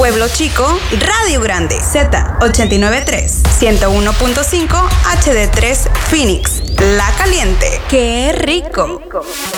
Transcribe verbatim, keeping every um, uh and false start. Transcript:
Pueblo Chico, Radio Grande, Z ochenta y nueve punto tres, ciento uno punto cinco, H D tres Phoenix, La Caliente. ¡Qué rico!